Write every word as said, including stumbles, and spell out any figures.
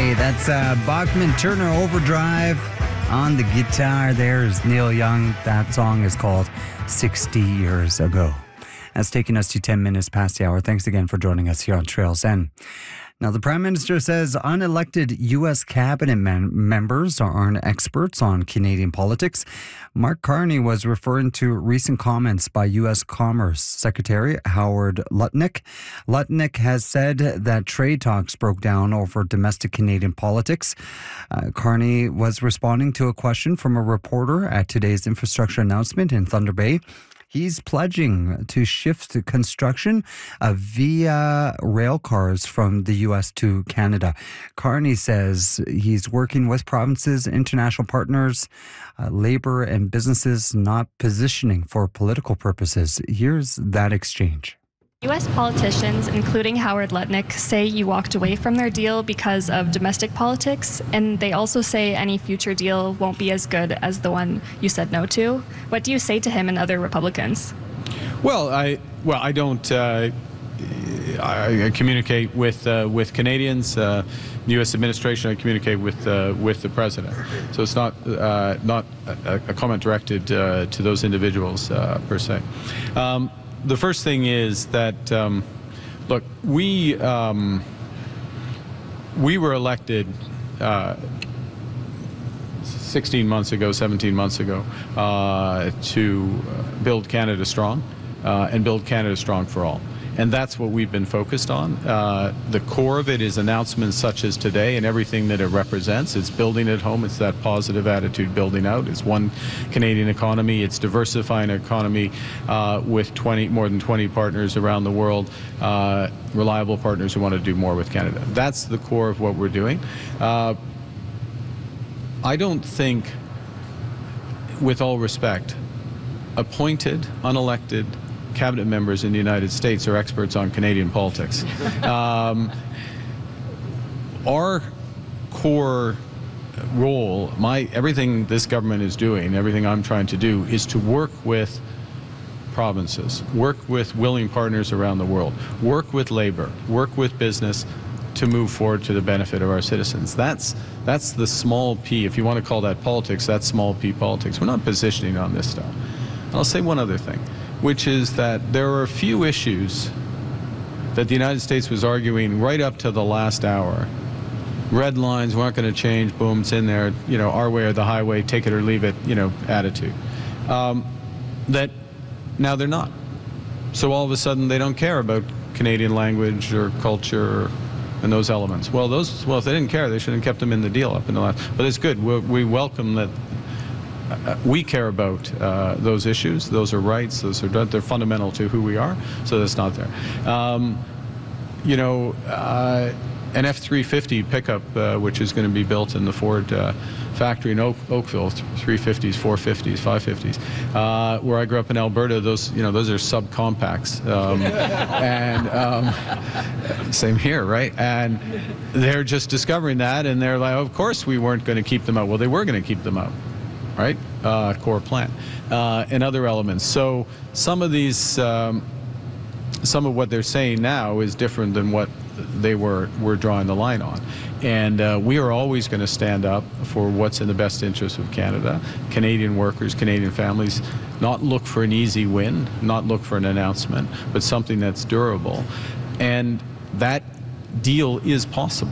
Hey, that's uh, Bachman Turner Overdrive on the guitar. There's Neil Young. That song is called sixty years ago. That's taking us to ten minutes past the hour. Thanks again for joining us here on Trails End. Now, the Prime Minister says unelected U S cabinet mem- members aren't experts on Canadian politics. Mark Carney was referring to recent comments by U S Commerce Secretary Howard Lutnick. Lutnick has said that trade talks broke down over domestic Canadian politics. Uh, Carney was responding to a question from a reporter at today's infrastructure announcement in Thunder Bay. He's pledging to shift construction of via rail cars from the U S to Canada. Carney says he's working with provinces, international partners, uh, labor and businesses, not positioning for political purposes. Here's that exchange. U S politicians, including Howard Lutnick, say you walked away from their deal because of domestic politics, and they also say any future deal won't be as good as the one you said no to. What do you say to him and other Republicans? Well, I well I don't. Uh, I, I communicate with uh, with Canadians. Uh, the U S administration. I communicate with uh, with the president. So it's not uh, not a, a comment directed uh, to those individuals uh, per se. Um, The first thing is that, um, look, we um, we were elected uh, sixteen months ago, seventeen months ago, uh, to build Canada strong uh, and build Canada strong for all. And that's what we've been focused on. Uh, the core of it is announcements such as today and everything that it represents. It's building at home. It's that positive attitude building out. It's one Canadian economy. It's diversifying our economy uh, with twenty more than twenty partners around the world, uh, reliable partners who want to do more with Canada. That's the core of what we're doing. Uh, I don't think, with all respect, appointed, unelected cabinet members in the United States are experts on Canadian politics. Um, our core role, my everything this government is doing, everything I'm trying to do, is to work with provinces, work with willing partners around the world, work with labor, work with business to move forward to the benefit of our citizens. That's that's the small p. If you want to call that politics, that's small p politics. We're not positioning on this stuff. And I'll say one other thing, which is that there are a few issues that the United States was arguing right up to the last hour. Red lines weren't going to change, boom, it's in there, you know, our way or the highway, take it or leave it, you know, attitude. Um, that now they're not. So all of a sudden they don't care about Canadian language or culture and those elements. Well, those, well, if they didn't care, they should have kept them in the deal up in the last. But it's good. We, we welcome that. Uh, we care about uh, those issues. Those are rights. Those are they're fundamental to who we are. So that's not there. Um, you know, uh, an F three fifty pickup, uh, which is going to be built in the Ford uh, factory in Oak, Oakville, three fifties, four fifties, five fifties. Uh, where I grew up in Alberta, those you know those are subcompacts, um, and um, same here, right? And they're just discovering that, and they're like, of course we weren't going to keep them out. Well, they were going to keep them out. Right, uh, core plant, uh, and other elements. So some of these, um, some of what they're saying now is different than what they were were drawing the line on. And uh, we are always going to stand up for what's in the best interest of Canada, Canadian workers, Canadian families. Not look for an easy win, not look for an announcement, but something that's durable, and that deal is possible.